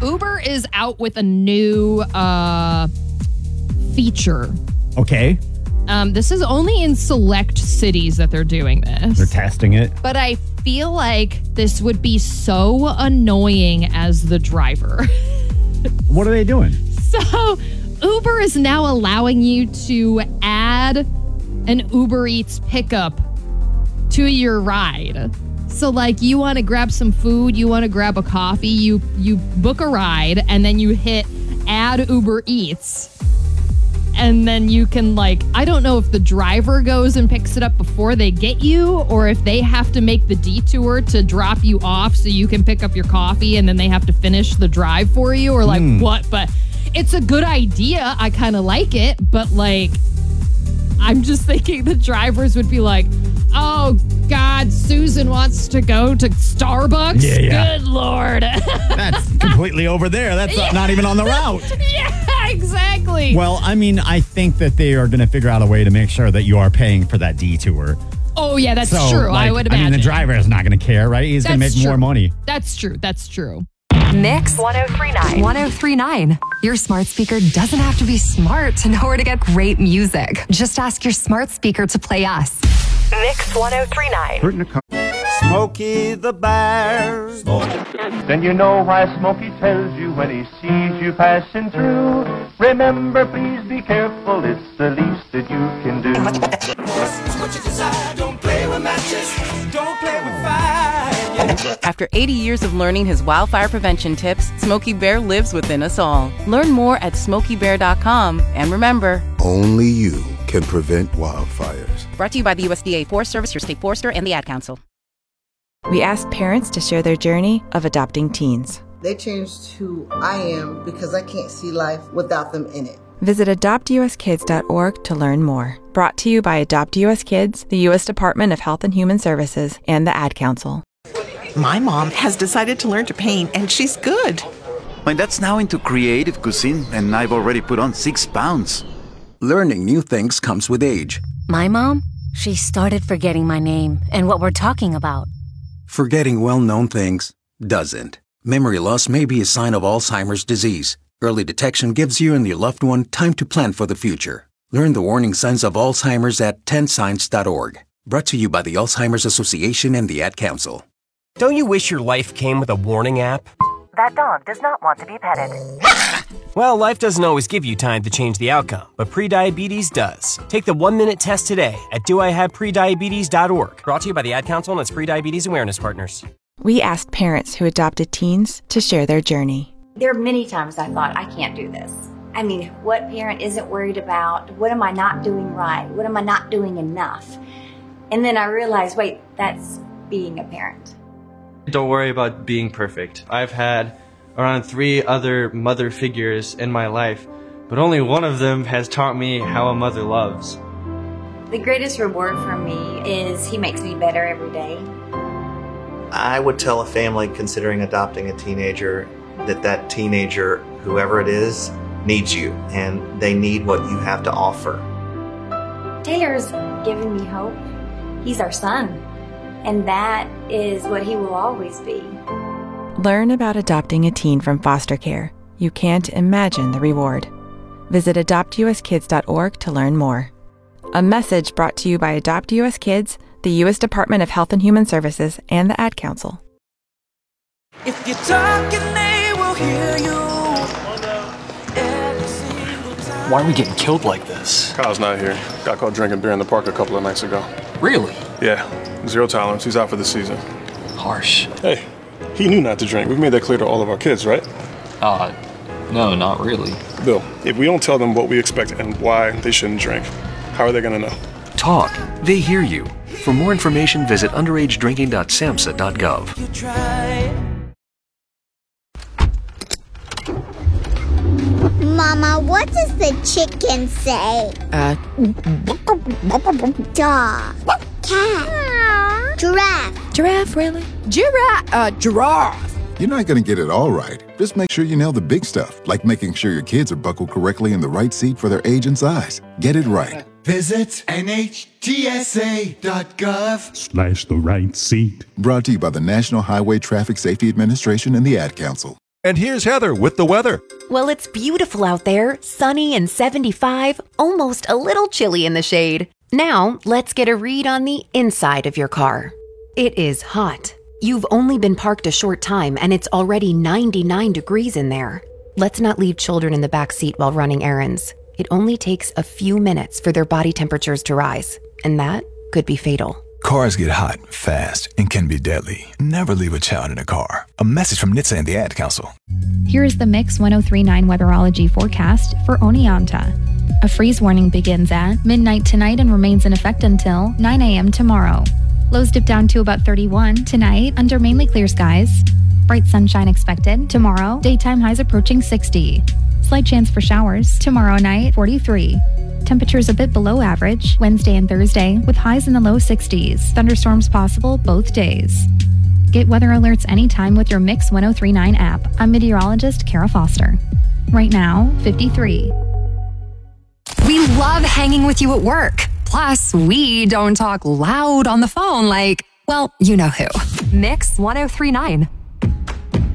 Uber is out with a new feature. Okay. This is only in select cities that they're doing this. They're testing it. But I feel like this would be so annoying as the driver. What are they doing? So Uber is now allowing you to add an Uber Eats pickup to your ride. So like you want to grab some food, you want to grab a coffee, you book a ride and then you hit add Uber Eats. And then you can I don't know if the driver goes and picks it up before they get you or if they have to make the detour to drop you off so you can pick up your coffee and then they have to finish the drive for you or what. But it's a good idea. I kind of like it. But I'm just thinking the drivers would be like, oh, God, Susan wants to go to Starbucks? Yeah. Good Lord. That's completely over there. That's not even on the route. Yeah, exactly. Well, I mean, I think that they are going to figure out a way to make sure that you are paying for that detour. Oh, yeah, that's true. I would imagine. I mean, the driver is not going to care, right? He's going to make more money. That's true. That's true. Mix 1039. 1039. Your smart speaker doesn't have to be smart to know where to get great music. Just ask your smart speaker to play us. Mix 1039. Smokey the Bear. Then you know why Smokey tells you when he sees you passing through. Remember, please be careful, it's the least that you can do. What you desire, don't play with matches, don't play with fire. After 80 years of learning his wildfire prevention tips, Smokey Bear lives within us all. Learn more at SmokeyBear.com. And remember, only you can prevent wildfires. Brought to you by the USDA Forest Service, your state forester, and the Ad Council. We asked parents to share their journey of adopting teens. They changed who I am because I can't see life without them in it. Visit adoptuskids.org to learn more. Brought to you by Adopt US Kids, the U.S. Department of Health and Human Services, and the Ad Council. My mom has decided to learn to paint, and she's good. My dad's now into creative cuisine, and I've already put on 6 pounds. Learning new things comes with age. My mom, she started forgetting my name and what we're talking about. Forgetting well-known things doesn't. Memory loss may be a sign of Alzheimer's disease. Early detection gives you and your loved one time to plan for the future. Learn the warning signs of Alzheimer's at 10signs.org. Brought to you by the Alzheimer's Association and the Ad Council. Don't you wish your life came with a warning app? That dog does not want to be petted. Well, life doesn't always give you time to change the outcome, but prediabetes does. Take the 1-minute test today at doihaveprediabetes.org. Brought to you by the Ad Council and its Prediabetes Awareness Partners. We asked parents who adopted teens to share their journey. There are many times I thought, I can't do this. I mean, what parent isn't worried about? What am I not doing right? What am I not doing enough? And then I realized, wait, that's being a parent. Don't worry about being perfect. I've had around 3 other mother figures in my life, but only one of them has taught me how a mother loves. The greatest reward for me is he makes me better every day. I would tell a family considering adopting a teenager that teenager, whoever it is, needs you, and they need what you have to offer. Taylor's given me hope. He's our son. And that is what he will always be. Learn about adopting a teen from foster care. You can't imagine the reward. Visit adoptuskids.org to learn more. A message brought to you by Adopt US Kids, the U.S. Department of Health and Human Services, and the Ad Council. If you're talking, they will hear you. Why are we getting killed like this? Kyle's not here. Got caught drinking beer in the park a couple of nights ago. Really? Yeah. 0 tolerance. He's out for the season. Harsh. Hey, he knew not to drink. We've made that clear to all of our kids, right? No, not really. Bill, if we don't tell them what we expect and why they shouldn't drink, how are they going to know? Talk. They hear you. For more information, visit underagedrinking.samhsa.gov. You try. Mama, what does the chicken say? Dog. Cat. Giraffe. Giraffe, really? Giraffe. You're not going to get it all right. Just make sure you nail the big stuff, like making sure your kids are buckled correctly in the right seat for their age and size. Get it right. Visit NHTSA.gov/ the right seat. Brought to you by the National Highway Traffic Safety Administration and the Ad Council. And here's Heather with the weather. Well, it's beautiful out there, sunny and 75, almost a little chilly in the shade. Now, let's get a read on the inside of your car. It is hot. You've only been parked a short time and it's already 99 degrees in there. Let's not leave children in the back seat while running errands. It only takes a few minutes for their body temperatures to rise, and that could be fatal. Cars get hot, fast, and can be deadly. Never leave a child in a car. A message from NHTSA and the Ad Council. Here is the Mix 1039 weatherology forecast for Oneonta. A freeze warning begins at midnight tonight and remains in effect until 9 a.m. tomorrow. Lows dip down to about 31 tonight under mainly clear skies. Bright sunshine expected tomorrow. Daytime highs approaching 60. Slight chance for showers tomorrow night, 43. Temperatures a bit below average Wednesday and Thursday with highs in the low 60s. Thunderstorms possible both days. Get weather alerts anytime with your Mix 1039 app. I'm meteorologist Kara Foster. Right now, 53. We love hanging with you at work. Plus, we don't talk loud on the phone like, well, you know who. Mix 1039.